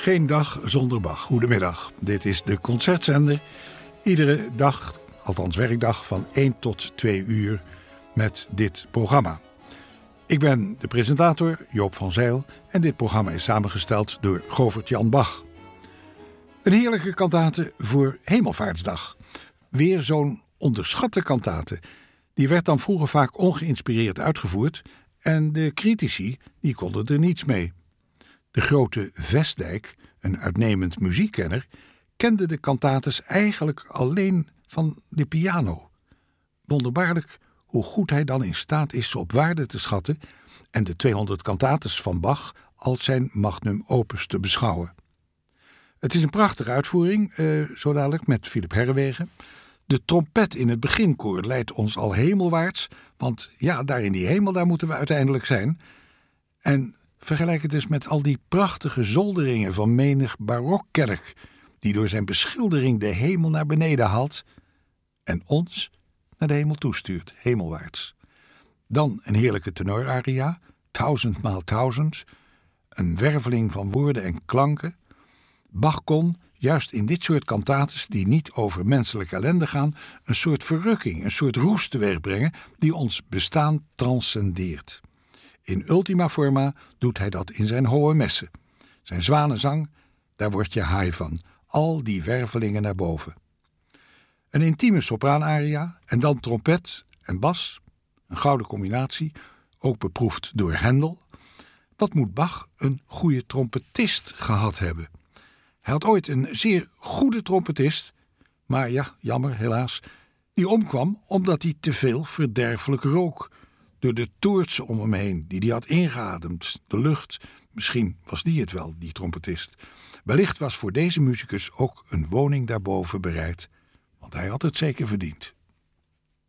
Geen dag zonder Bach. Goedemiddag. Dit is de Concertzender. Iedere dag, althans werkdag, van 1 tot 2 uur met dit programma. Ik ben de presentator, Joop van Zijl, en dit programma is samengesteld door Govert-Jan Bach. Een heerlijke kantate voor Hemelvaartsdag. Weer zo'n onderschatte kantate. Die werd dan vroeger vaak ongeïnspireerd uitgevoerd en de critici die konden er niets mee. De grote Vestdijk, een uitnemend muziekkenner, kende de kantates eigenlijk alleen van de piano. Wonderbaarlijk hoe goed hij dan in staat is ze op waarde te schatten en de 200 kantates van Bach als zijn magnum opus te beschouwen. Het is een prachtige uitvoering, zo dadelijk met Philip Herrewegen. De trompet in het beginkoor leidt ons al hemelwaarts, want ja, daar in die hemel, daar moeten we uiteindelijk zijn. En vergelijk het dus met al die prachtige zolderingen van menig barokkerk, die door zijn beschildering de hemel naar beneden haalt en ons naar de hemel toestuurt, hemelwaarts. Dan een heerlijke tenoraria, 1000 maal 1000, een werveling van woorden en klanken. Bach kon, juist in dit soort kantates die niet over menselijke ellende gaan, een soort verrukking, een soort roes teweegbrengen die ons bestaan transcendeert. In ultima forma doet hij dat in zijn hohe messen. Zijn zwanenzang, daar word je high van. Al die wervelingen naar boven. Een intieme sopraanaria en dan trompet en bas. Een gouden combinatie, ook beproefd door Hendel. Wat moet Bach een goede trompetist gehad hebben? Hij had ooit een zeer goede trompetist, maar ja, jammer helaas, die omkwam omdat hij te veel verderfelijk rook. Door de toortsen om hem heen die hij had ingeademd, de lucht. Misschien was die het wel, die trompetist. Wellicht was voor deze muzikus ook een woning daarboven bereid, want hij had het zeker verdiend.